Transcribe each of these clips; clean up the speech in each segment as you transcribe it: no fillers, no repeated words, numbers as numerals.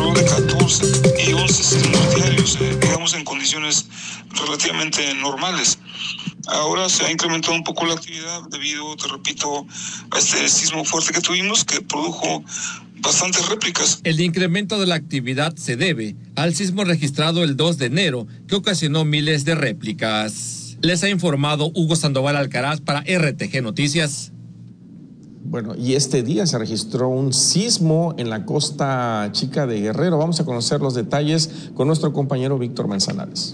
alrededor de 14 y 11 sismos diarios, digamos en condiciones relativamente normales. Ahora se ha incrementado un poco la actividad debido, te repito, a este sismo fuerte que tuvimos que produjo bastantes réplicas. El incremento de la actividad se debe al sismo registrado el 2 de enero que ocasionó miles de réplicas. Les ha informado Hugo Sandoval Alcaraz para RTG Noticias. Bueno, y este día se registró un sismo en la Costa Chica de Guerrero. Vamos a conocer los detalles con nuestro compañero Víctor Manzanares.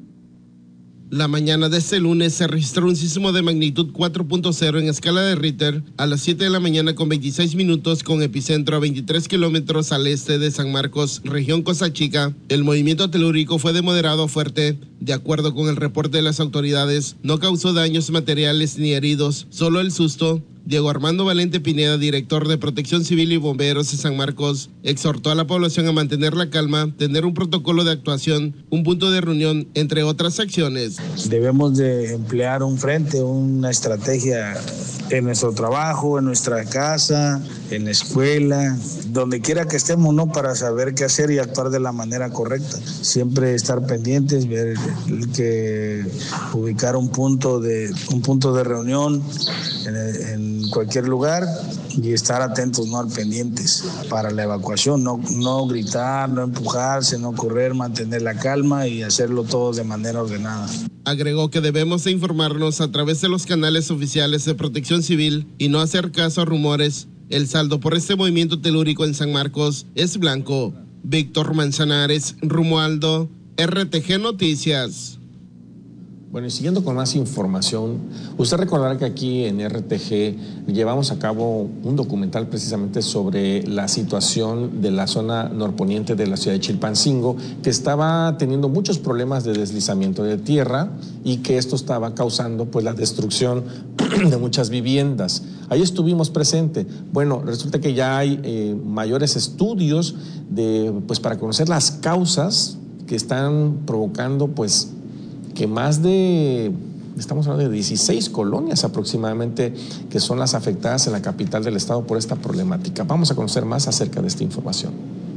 La mañana de este lunes se registró un sismo de magnitud 4.0 en escala de Richter a las 7 de la mañana con 26 minutos con epicentro a 23 kilómetros al este de San Marcos, región Costa Chica. El movimiento telúrico fue de moderado a fuerte. De acuerdo con el reporte de las autoridades, no causó daños materiales ni heridos, solo el susto. Diego Armando Valente Pineda, director de Protección Civil y Bomberos de San Marcos, exhortó a la población a mantener la calma, tener un protocolo de actuación, un punto de reunión, entre otras acciones. Debemos de emplear un frente, una estrategia en nuestro trabajo, en nuestra casa, en la escuela, donde quiera que estemos, ¿no? Para saber qué hacer y actuar de la manera correcta. Siempre estar pendientes, ver que ubicar un punto de reunión en cualquier lugar y estar atentos, no al pendientes para la evacuación, no gritar, no empujarse, no correr, mantener la calma y hacerlo todo de manera ordenada. Agregó que debemos de informarnos a través de los canales oficiales de Protección Civil y no hacer caso a rumores. El saldo por este movimiento telúrico en San Marcos es blanco. Víctor Manzanares, Romualdo, RTG Noticias. Bueno, y siguiendo con más información, usted recordará que aquí en RTG llevamos a cabo un documental precisamente sobre la situación de la zona norponiente de la ciudad de Chilpancingo, que estaba teniendo muchos problemas de deslizamiento de tierra y que esto estaba causando pues la destrucción de muchas viviendas. Ahí estuvimos presentes. Bueno, resulta que ya hay mayores estudios para conocer las causas que están provocando pues que estamos hablando de 16 colonias aproximadamente que son las afectadas en la capital del estado por esta problemática. Vamos a conocer más acerca de esta información.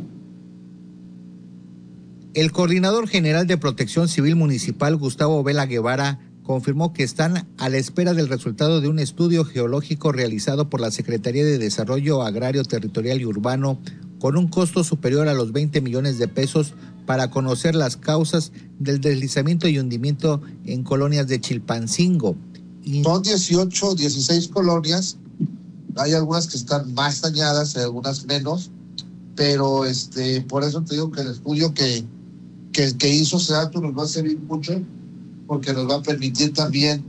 El coordinador general de Protección Civil Municipal, Gustavo Vela Guevara, confirmó que están a la espera del resultado de un estudio geológico realizado por la Secretaría de Desarrollo Agrario, Territorial y Urbano con un costo superior a los 20 millones de pesos para conocer las causas del deslizamiento y hundimiento en colonias de Chilpancingo. Son 16 colonias, hay algunas que están más dañadas, algunas menos, pero por eso te digo que el estudio que hizo SEDATU nos va a servir mucho, porque nos va a permitir también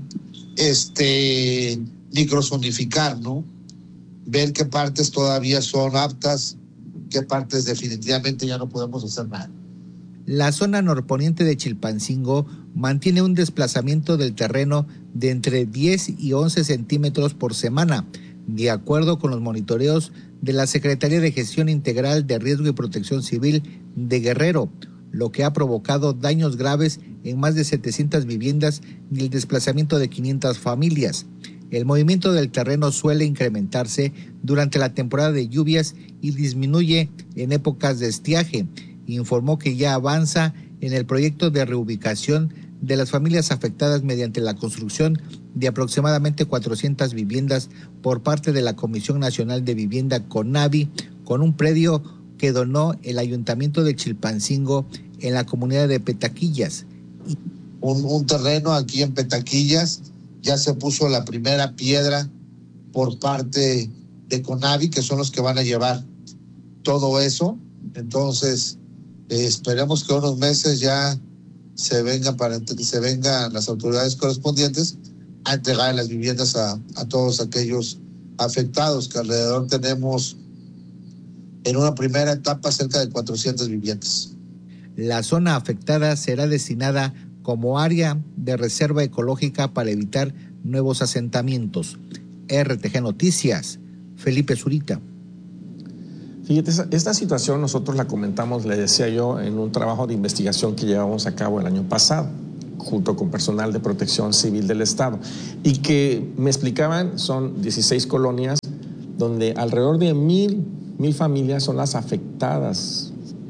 microzonificar, ¿no? Ver qué partes todavía son aptas, qué partes definitivamente ya no podemos hacer nada. La zona norponiente de Chilpancingo mantiene un desplazamiento del terreno de entre 10 y 11 centímetros por semana, de acuerdo con los monitoreos de la Secretaría de Gestión Integral de Riesgo y Protección Civil de Guerrero, lo que ha provocado daños graves en más de 700 viviendas y el desplazamiento de 500 familias. El movimiento del terreno suele incrementarse durante la temporada de lluvias y disminuye en épocas de estiaje. Informó que ya avanza en el proyecto de reubicación de las familias afectadas mediante la construcción de aproximadamente 400 viviendas por parte de la Comisión Nacional de Vivienda CONAVI, con un predio que donó el Ayuntamiento de Chilpancingo en la comunidad de Petaquillas. Un terreno aquí en Petaquillas, ya se puso la primera piedra por parte de CONAVI, que son los que van a llevar todo eso. Entonces, esperemos que unos meses ya se vengan las autoridades correspondientes a entregar las viviendas a todos aquellos afectados, que alrededor tenemos en una primera etapa cerca de 400 viviendas. La zona afectada será destinada como área de reserva ecológica para evitar nuevos asentamientos. RTG Noticias, Felipe Zurita. Fíjate, esta situación nosotros la comentamos, le decía yo, en un trabajo de investigación que llevamos a cabo el año pasado, junto con personal de Protección Civil del Estado, y que me explicaban, son 16 colonias donde alrededor de 1,000 familias son las afectadas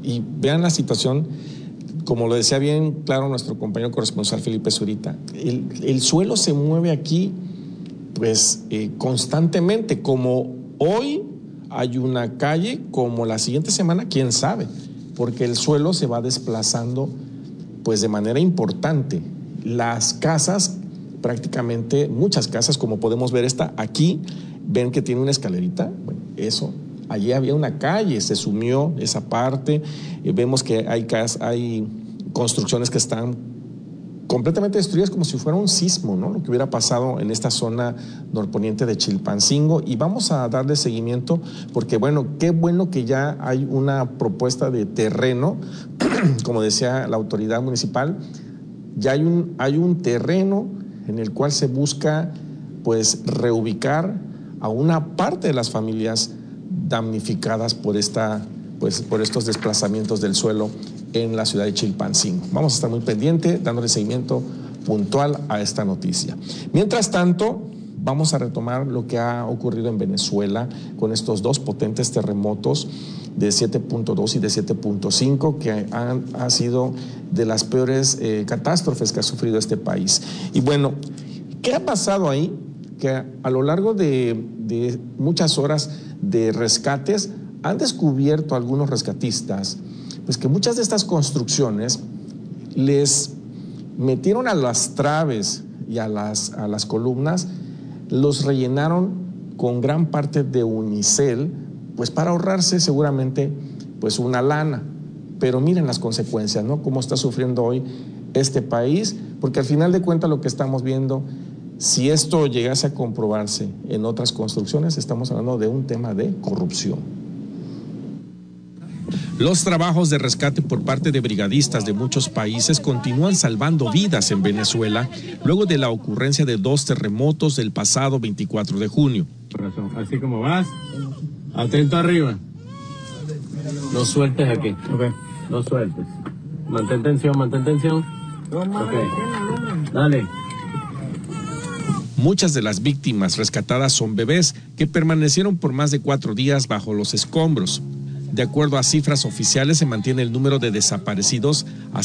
Y vean la situación, como lo decía bien claro nuestro compañero corresponsal Felipe Zurita, el suelo se mueve aquí pues constantemente, como hoy hay una calle, como la siguiente semana, quién sabe, porque el suelo se va desplazando pues de manera importante. Las casas, prácticamente muchas casas, como podemos ver esta aquí, ven que tiene una escalerita, bueno, eso, allí había una calle, se sumió esa parte, vemos que hay construcciones que están completamente destruidas como si fuera un sismo, ¿no? Lo que hubiera pasado en esta zona norponiente de Chilpancingo, y vamos a darle seguimiento porque, bueno, qué bueno que ya hay una propuesta de terreno, como decía la autoridad municipal, ya hay un terreno en el cual se busca, pues, reubicar a una parte de las familias damnificadas por estos desplazamientos del suelo en la ciudad de Chilpancingo. Vamos a estar muy pendientes, dándole seguimiento puntual a esta noticia. Mientras tanto, vamos a retomar lo que ha ocurrido en Venezuela con estos dos potentes terremotos de 7.2 y de 7.5 que han sido de las peores catástrofes que ha sufrido este país. Y bueno, ¿qué ha pasado ahí? Que a lo largo de muchas horas de rescates han descubierto algunos rescatistas pues que muchas de estas construcciones les metieron a las traves y a las columnas, los rellenaron con gran parte de unicel, pues para ahorrarse seguramente pues una lana. Pero miren las consecuencias, ¿no? Cómo está sufriendo hoy este país, porque al final de cuentas lo que estamos viendo, si esto llegase a comprobarse en otras construcciones, estamos hablando de un tema de corrupción. Los trabajos de rescate por parte de brigadistas de muchos países continúan salvando vidas en Venezuela luego de la ocurrencia de 2 terremotos del pasado 24 de junio. Así como vas, atento arriba. No sueltes aquí. Okay. No sueltes. Mantén tensión, mantén tensión. Ok. Dale. Muchas de las víctimas rescatadas son bebés que permanecieron por más de 4 días bajo los escombros. De acuerdo a cifras oficiales, se mantiene el número de desaparecidos a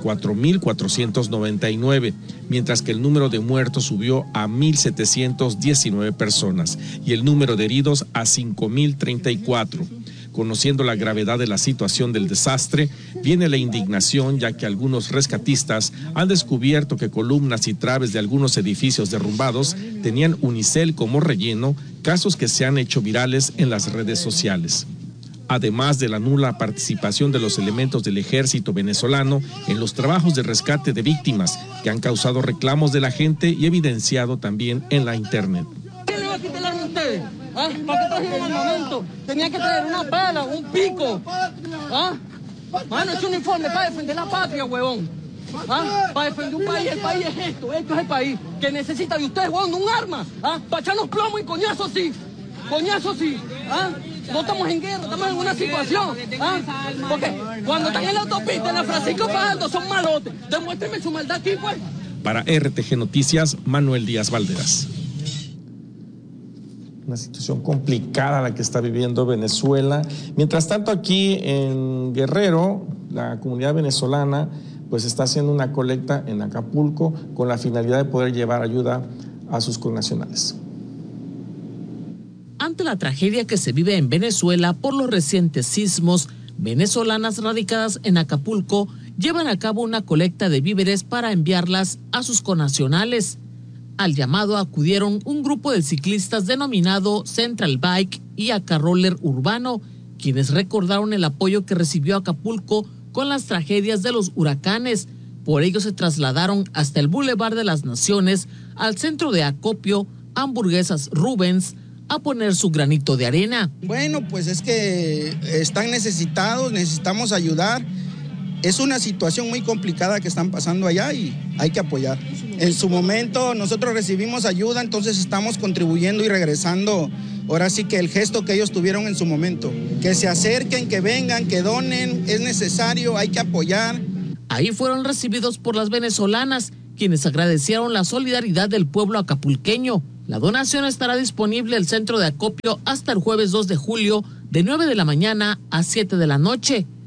64.499, mientras que el número de muertos subió a 1.719 personas y el número de heridos a 5.034. Conociendo la gravedad de la situación del desastre, viene la indignación, ya que algunos rescatistas han descubierto que columnas y traves de algunos edificios derrumbados tenían unicel como relleno, casos que se han hecho virales en las redes sociales. Además de la nula participación de los elementos del ejército venezolano en los trabajos de rescate de víctimas, que han causado reclamos de la gente y evidenciado también en la internet. ¿Qué le va a quitar a ustedes? ¿Ah? ¿Para qué trajeron armamento? Tenía que traer una pala, un pico. ¿Ah? Mano, es un uniforme para defender la patria, huevón. ¿Ah? Para defender un país, el país es esto es el país que necesita de ustedes, huevón, un arma. ¿Ah? Para echarnos plomo y coñazo sí. Coñazo sí. ¿Ah? No estamos en guerra, estamos en una situación. ¿Ah? Porque cuando están en la autopista, en la Francisco Fajardo, son malotes. Demuéstrenme su maldad aquí, pues. Para RTG Noticias, Manuel Díaz Valderas. Una situación complicada la que está viviendo Venezuela. Mientras tanto, aquí en Guerrero, la comunidad venezolana pues está haciendo una colecta en Acapulco con la finalidad de poder llevar ayuda a sus connacionales. Ante la tragedia que se vive en Venezuela por los recientes sismos, venezolanas radicadas en Acapulco llevan a cabo una colecta de víveres para enviarlas a sus connacionales. Al llamado acudieron un grupo de ciclistas denominado Central Bike y Acarroller Urbano, quienes recordaron el apoyo que recibió Acapulco con las tragedias de los huracanes. Por ello se trasladaron hasta el Boulevard de las Naciones, al centro de acopio Hamburguesas Rubens, a poner su granito de arena. Bueno, pues es que están necesitados, necesitamos ayudar. Es una situación muy complicada que están pasando allá y hay que apoyar. En su momento nosotros recibimos ayuda, entonces estamos contribuyendo y regresando. Ahora sí que el gesto que ellos tuvieron en su momento. Que se acerquen, que vengan, que donen, es necesario, hay que apoyar. Ahí fueron recibidos por las venezolanas, quienes agradecieron la solidaridad del pueblo acapulqueño. La donación estará disponible en el centro de acopio hasta el jueves 2 de julio, de 9 de la mañana a 7 de la noche.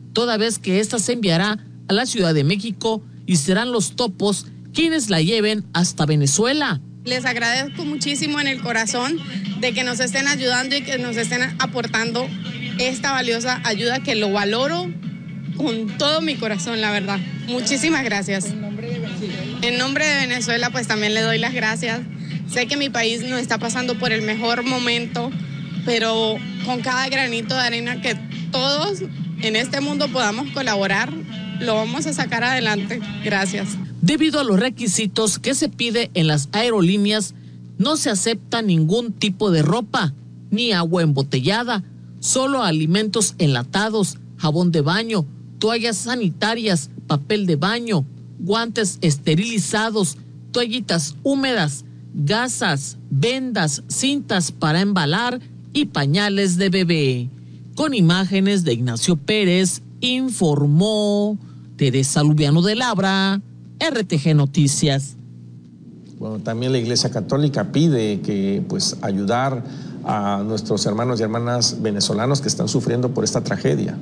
toda vez que ésta se enviará a la Ciudad de México y serán los topos quienes la lleven hasta Venezuela. Les agradezco muchísimo en el corazón de que nos estén ayudando y que nos estén aportando esta valiosa ayuda, que lo valoro con todo mi corazón, la verdad. Muchísimas gracias. En nombre de Venezuela, pues también le doy las gracias. Sé que mi país no está pasando por el mejor momento, pero con cada granito de arena que todos en este mundo podamos colaborar, lo vamos a sacar adelante. Gracias. Debido a los requisitos que se pide en las aerolíneas, no se acepta ningún tipo de ropa, ni agua embotellada, solo alimentos enlatados, jabón de baño, toallas sanitarias, papel de baño, guantes esterilizados, toallitas húmedas, gasas, vendas, cintas para embalar y pañales de bebé. Con imágenes de Ignacio Pérez, informó Teresa Lubiano de Labra, RTG Noticias. Bueno, también la Iglesia Católica pide que pues ayudar a nuestros hermanos y hermanas venezolanos que están sufriendo por esta tragedia.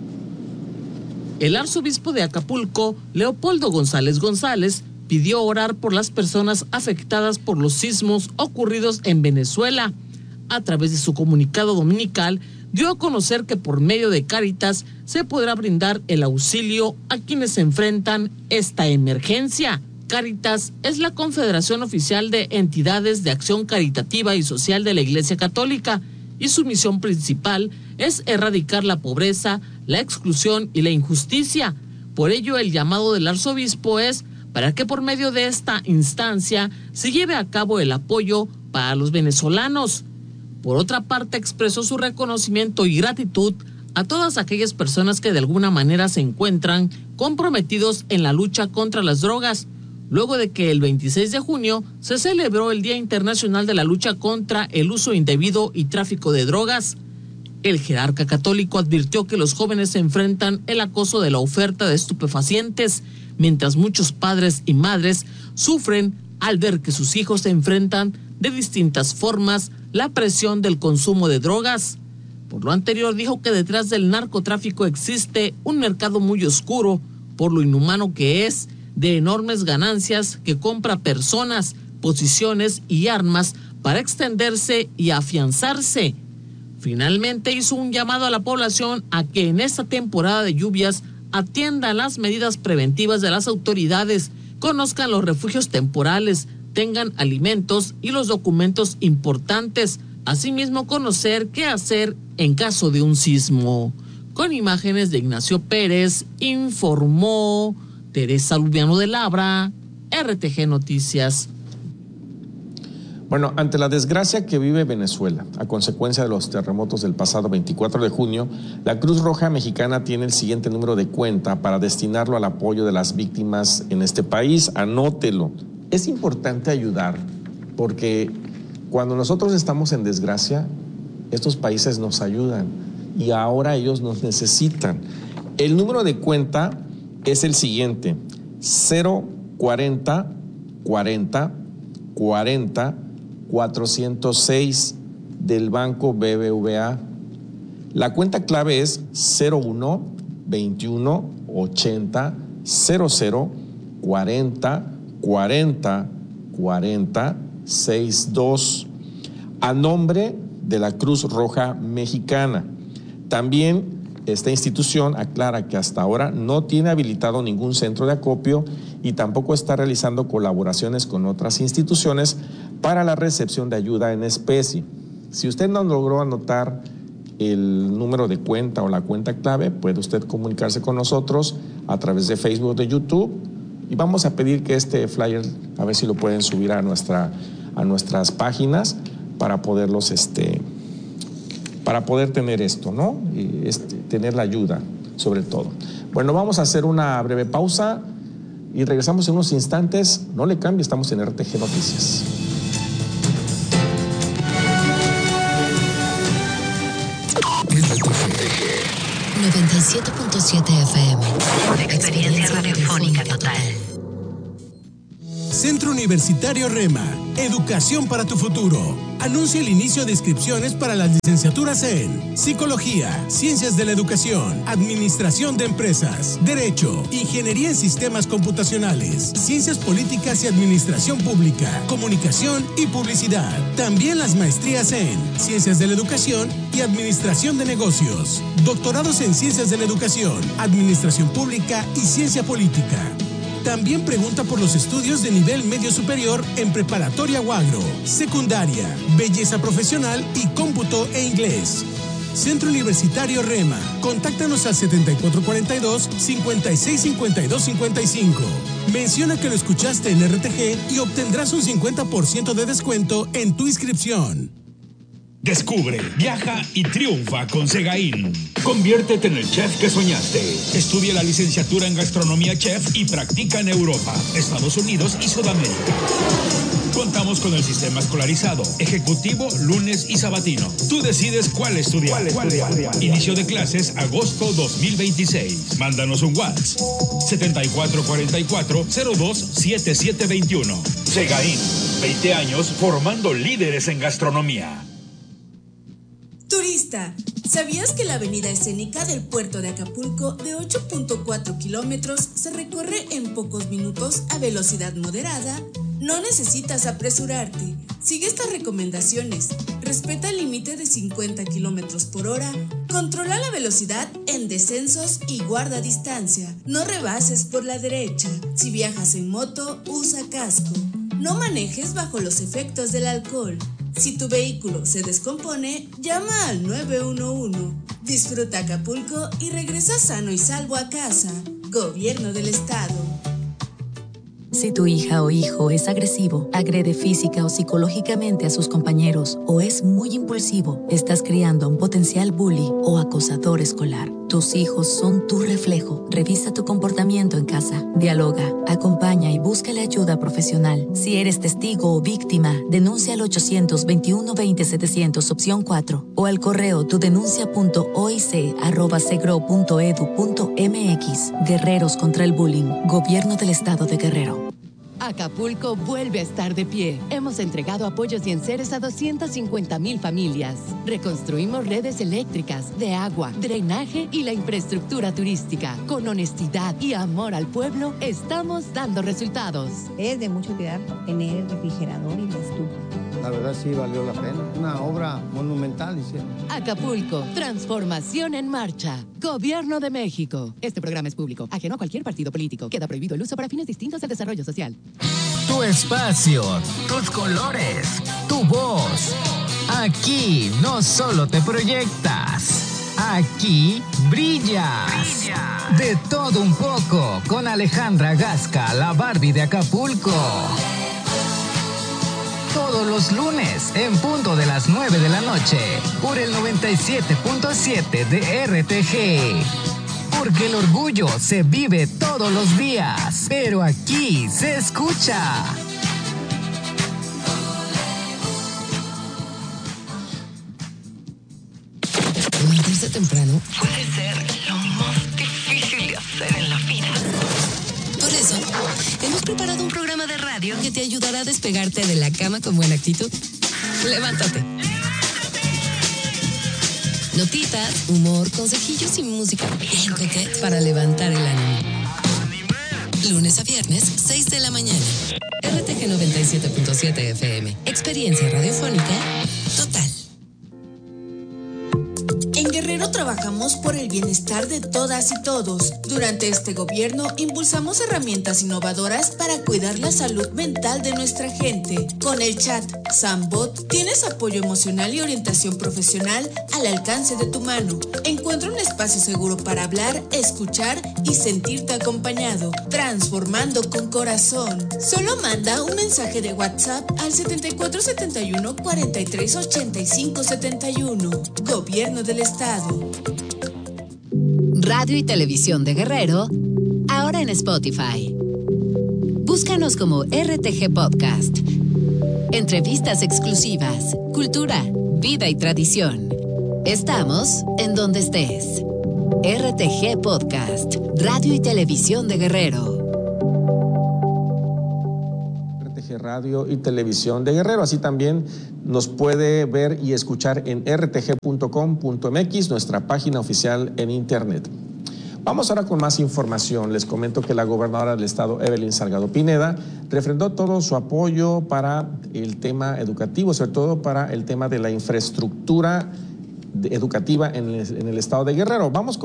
El arzobispo de Acapulco, Leopoldo González González, pidió orar por las personas afectadas por los sismos ocurridos en Venezuela. A través de su comunicado dominical, dio a conocer que por medio de Cáritas se podrá brindar el auxilio a quienes enfrentan esta emergencia. Cáritas es la Confederación Oficial de Entidades de Acción Caritativa y Social de la Iglesia Católica, y su misión principal es erradicar la pobreza, la exclusión y la injusticia. Por ello, el llamado del arzobispo es para que por medio de esta instancia se lleve a cabo el apoyo para los venezolanos. Por otra parte, expresó su reconocimiento y gratitud a todas aquellas personas que de alguna manera se encuentran comprometidos en la lucha contra las drogas, luego de que el 26 de junio se celebró el Día Internacional de la Lucha contra el Uso Indebido y Tráfico de Drogas. El jerarca católico advirtió que los jóvenes se enfrentan el acoso de la oferta de estupefacientes, mientras muchos padres y madres sufren al ver que sus hijos se enfrentan de distintas formas la presión del consumo de drogas. Por lo anterior, dijo que detrás del narcotráfico existe un mercado muy oscuro, por lo inhumano que es, de enormes ganancias que compra personas, posiciones y armas para extenderse y afianzarse. Finalmente hizo un llamado a la población a que en esta temporada de lluvias atiendan las medidas preventivas de las autoridades, conozcan los refugios temporales, tengan alimentos y los documentos importantes, asimismo conocer qué hacer en caso de un sismo. Con imágenes de Ignacio Pérez, informó Teresa Lubiano de Labra, RTG Noticias. Bueno, ante la desgracia que vive Venezuela a consecuencia de los terremotos del pasado 24 de junio, la Cruz Roja Mexicana tiene el siguiente número de cuenta para destinarlo al apoyo de las víctimas en este país. Anótelo. Es importante ayudar porque cuando nosotros estamos en desgracia, estos países nos ayudan y ahora ellos nos necesitan. El número de cuenta es el siguiente: 040 40 40 406 del Banco BBVA. La cuenta clave es 01 21 80 00 40 40 40 62 a nombre de la Cruz Roja Mexicana. También esta institución aclara que hasta ahora no tiene habilitado ningún centro de acopio y tampoco está realizando colaboraciones con otras instituciones para la recepción de ayuda en especie. Si usted no logró anotar el número de cuenta o la cuenta clave, puede usted comunicarse con nosotros a través de Facebook o de YouTube y vamos a pedir que este flyer, a ver si lo pueden subir a nuestras páginas para poderlos para poder tener esto, ¿no? Y tener la ayuda, sobre todo. Bueno, vamos a hacer una breve pausa y regresamos en unos instantes. No le cambie, estamos en RTG Noticias. RTG 97.7 FM. Una experiencia radiofónica total. Centro Universitario Rema. Educación para tu futuro. Anuncia el inicio de inscripciones para las licenciaturas en Psicología, Ciencias de la Educación, Administración de Empresas, Derecho, Ingeniería en Sistemas Computacionales, Ciencias Políticas y Administración Pública, Comunicación y Publicidad. También las maestrías en Ciencias de la Educación y Administración de Negocios, doctorados en Ciencias de la Educación, Administración Pública y Ciencia Política. También pregunta por los estudios de nivel medio superior en preparatoria o agro, secundaria, belleza profesional y cómputo e inglés. Centro Universitario Rema. Contáctanos al 7442-565255. Menciona que lo escuchaste en RTG y obtendrás un 50% de descuento en tu inscripción. Descubre, viaja y triunfa con Segaín. Conviértete en el chef que soñaste. Estudia la licenciatura en Gastronomía Chef y practica en Europa, Estados Unidos y Sudamérica. Contamos con el sistema escolarizado, ejecutivo, lunes y sabatino. Tú decides cuál estudiar. Inicio de clases agosto 2026. Mándanos un WhatsApp 7444-027721. Segaín, 20 años formando líderes en gastronomía. Turista, ¿sabías que la avenida escénica del puerto de Acapulco de 8.4 kilómetros se recorre en pocos minutos a velocidad moderada? No necesitas apresurarte. Sigue estas recomendaciones. Respeta el límite de 50 kilómetros por hora. Controla la velocidad en descensos y guarda distancia. No rebases por la derecha. Si viajas en moto, usa casco. No manejes bajo los efectos del alcohol. Si tu vehículo se descompone, llama al 911. Disfruta Acapulco y regresa sano y salvo a casa. Gobierno del Estado. Si tu hija o hijo es agresivo, agrede física o psicológicamente a sus compañeros o es muy impulsivo, estás criando a un potencial bully o acosador escolar. Tus hijos son tu reflejo. Revisa tu comportamiento en casa. Dialoga, acompaña y busca la ayuda profesional. Si eres testigo o víctima, denuncia al 800-21-20-700 opción 4 o al correo tudenuncia.oic@segro.edu.mx. Guerreros contra el bullying. Gobierno del Estado de Guerrero. Acapulco vuelve a estar de pie. Hemos entregado apoyos y enseres a 250,000 familias. Reconstruimos redes eléctricas, de agua, drenaje y la infraestructura turística. Con honestidad y amor al pueblo, estamos dando resultados. Es de mucha utilidad tener el refrigerador y la estufa. La verdad sí valió la pena. Una obra monumental hicieron. Acapulco, transformación en marcha. Gobierno de México. Este programa es público, ajeno a cualquier partido político. Queda prohibido el uso para fines distintos del desarrollo social. Tu espacio, tus colores, tu voz. Aquí no solo te proyectas, aquí brillas. De todo un poco con Alejandra Gasca, la Barbie de Acapulco. Todos los lunes, en punto de las 9 de la noche, por el 97.7 de RTG. Porque el orgullo se vive todos los días, pero aquí se escucha. Levantarse temprano puede ser lo más difícil de hacer en la vida. Por eso, hemos preparado un programa de radio que te ayudará a despegarte de la cama con buena actitud. Levántate. Notitas, humor, consejillos y música bien coquette para levantar el ánimo. Lunes a viernes, 6 de la mañana. RTG 97.7 FM. Experiencia radiofónica total. En Guerrero trabajamos por el bienestar de todas y todos. Durante este gobierno impulsamos herramientas innovadoras para cuidar la salud mental de nuestra gente. Con el chat Sambot tienes apoyo emocional y orientación profesional al alcance de tu mano. Encuentra un espacio seguro para hablar, escuchar y sentirte acompañado. Transformando con corazón. Solo manda un mensaje de WhatsApp al 7471 4385 71. Gobierno del Estado. Radio y Televisión de Guerrero, ahora en Spotify. Búscanos como RTG Podcast. Entrevistas exclusivas, cultura, vida y tradición. Estamos en donde estés. RTG Podcast, Radio y Televisión de Guerrero. RTG de Radio y Televisión de Guerrero. Así también nos puede ver y escuchar en rtg.com.mx, nuestra página oficial en internet. Vamos ahora con más información. Les comento que la gobernadora del estado, Evelyn Salgado Pineda, refrendó todo su apoyo para el tema educativo, sobre todo para el tema de la infraestructura educativa en el estado de Guerrero. Vamos con